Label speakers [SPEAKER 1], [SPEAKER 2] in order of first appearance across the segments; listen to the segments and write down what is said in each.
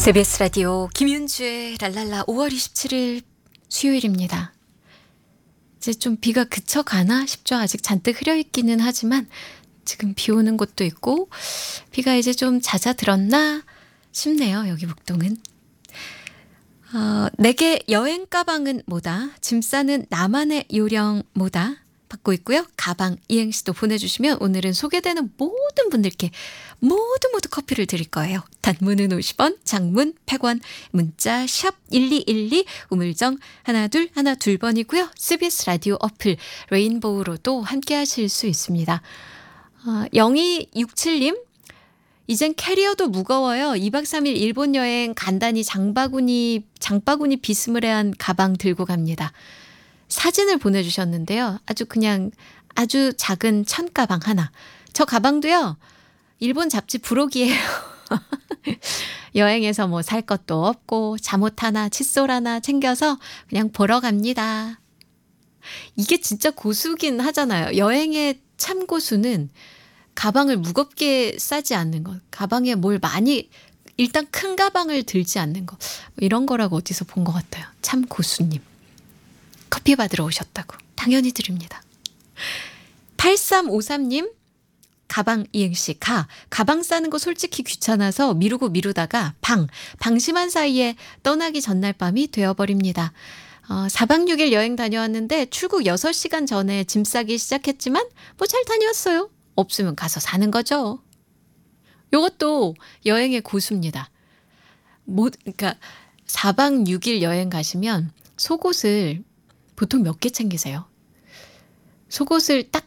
[SPEAKER 1] KBS 라디오 김윤주의 랄랄라 5월 27일 수요일입니다. 이제 좀 비가 그쳐가나 싶죠. 아직 잔뜩 흐려있기는 하지만 지금 비 오는 곳도 있고 비가 이제 좀 잦아들었나 싶네요. 여기 북동은. 내게 여행 가방은 뭐다? 짐 싸는 나만의 요령 뭐다? 받고 있고요. 가방 이행시도 보내주시면 오늘은 소개되는 모든 분들께 모두 커피를 드릴 거예요. 단문은 50원, 장문 100원, 문자 샵 1212, 우물정 1212번이고요. CBS 라디오 어플 레인보우로도 함께 하실 수 있습니다. 0267님, 이젠 캐리어도 무거워요. 2박 3일 일본 여행 간단히 장바구니 비스무리한 가방 들고 갑니다. 사진을 보내주셨는데요. 아주 작은 천가방 하나. 저 가방도요. 일본 잡지 부록이에요. 여행에서 뭐 살 것도 없고 잠옷 하나 칫솔 하나 챙겨서 그냥 보러 갑니다. 이게 진짜 고수긴 하잖아요. 여행의 참 고수는 가방을 무겁게 싸지 않는 것. 가방에 뭘 많이 일단 큰 가방을 들지 않는 것. 이런 거라고 어디서 본 것 같아요. 참 고수님. 커피 받으러 오셨다고. 당연히 드립니다. 8353님. 가방 이행시 가방 싸는 거 솔직히 귀찮아서 미루다가 방심한 사이에 떠나기 전날 밤이 되어버립니다. 4박 6일 여행 다녀왔는데 출국 6시간 전에 짐 싸기 시작했지만 뭐 잘 다녀왔어요. 없으면 가서 사는 거죠. 이것도 여행의 고수입니다. 그러니까 4박 6일 여행 가시면 속옷을 보통 몇 개 챙기세요? 속옷을 딱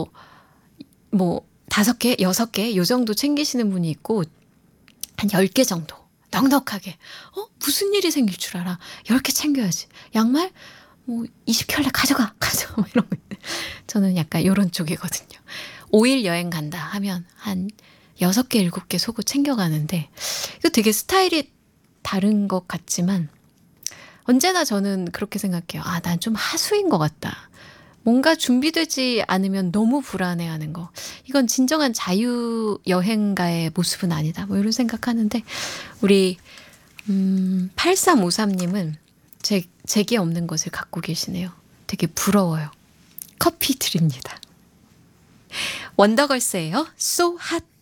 [SPEAKER 1] 5개, 6개 요 정도 챙기시는 분이 있고 한 10개 정도 넉넉하게. 무슨 일이 생길 줄 알아. 10개 챙겨야지. 양말 20켤레 가져가 뭐 이런 거. 저는 약간 이런 쪽이거든요. 5일 여행 간다 하면 한 6개, 7개 속옷 챙겨가는데 이거 되게 스타일이 다른 것 같지만 언제나 저는 그렇게 생각해요. 난 좀 하수인 것 같다. 뭔가 준비되지 않으면 너무 불안해하는 거. 이건 진정한 자유여행가의 모습은 아니다. 뭐 이런 생각하는데 우리 8353님은 제게 없는 것을 갖고 계시네요. 되게 부러워요. 커피 드립니다. 원더걸스예요. So hot.